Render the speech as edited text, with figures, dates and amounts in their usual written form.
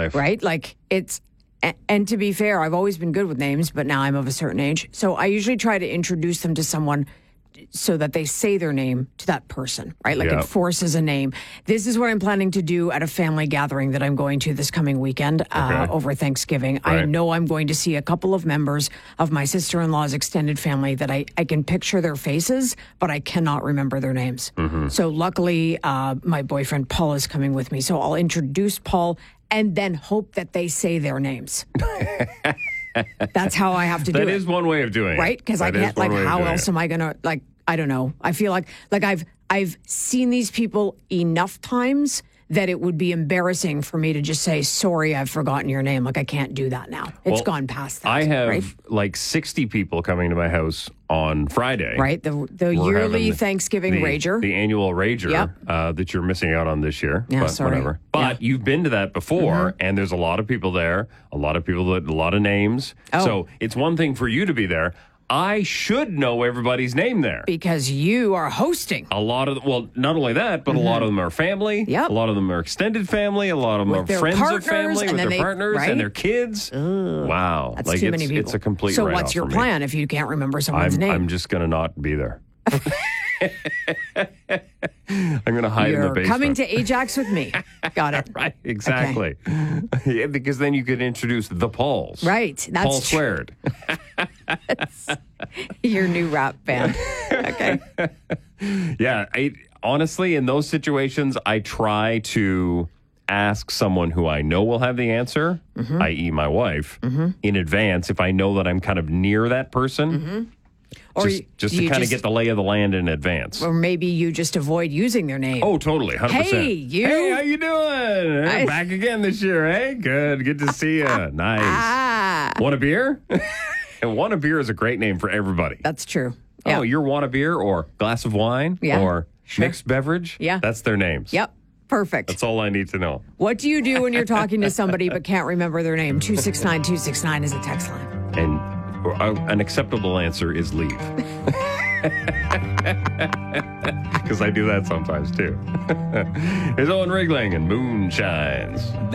life. Right? Like and to be fair, I've always been good with names, but now I'm of a certain age. So I usually try to introduce them to someone so that they say their name to that person, right? Like it forces a name. This is what I'm planning to do at a family gathering that I'm going to this coming weekend over Thanksgiving. Right. I know I'm going to see a couple of members of my sister-in-law's extended family that I can picture their faces, but I cannot remember their names. Mm-hmm. So luckily, my boyfriend Paul is coming with me. So I'll introduce Paul and then hope that they say their names. That's how I have to do it. That is one way of doing it. Right? Because I can't, like, how else am I going to, like, I don't know. I feel like I've seen these people enough times that it would be embarrassing for me to just say, sorry, I've forgotten your name. Like, I can't do that now. It's gone past that. I have like 60 people coming to my house on Friday. Right. The yearly Thanksgiving Rager. The annual Rager that you're missing out on this year. Yeah, but sorry. whatever. But you've been to that before, and there's a lot of people there, a lot of people with a lot of names. Oh. So it's one thing for you to be there. I should know everybody's name there. Because you are hosting. A lot of, well, not only that, but a lot of them are family. Yep. A lot of them are extended family. A lot of them With are their friends of partners, family and with then their partners and their kids. Wow. That's too many people. It's a complete So write-off what's your for me. plan if you can't remember someone's name? I'm just going to not be there. I'm going to hide in the basement. You're coming to Ajax with me. Got it. Right, exactly. Okay. Yeah, because then you could introduce the Pauls. Right. That's Paul squared. Your new rap band. Okay. Yeah. Honestly, in those situations, I try to ask someone who I know will have the answer, i.e. my wife, in advance if I know that I'm kind of near that person. Or just to kind of get the lay of the land in advance. Or maybe you just avoid using their name. Oh, totally, 100%. Hey, you. Hey, how you doing? Nice. Back again this year, eh? Good to see you. Nice. Want a beer? And Want a Beer is a great name for everybody. That's true. Yeah. Oh, you're Want a Beer or glass of wine or mixed beverage? Yeah. That's their names. Yep. Perfect. That's all I need to know. What do you do when you're talking to somebody but can't remember their name? 269-269 is a text line. And an acceptable answer is leave. Because I do that sometimes too. Here's Owen Rigling and Moonshines.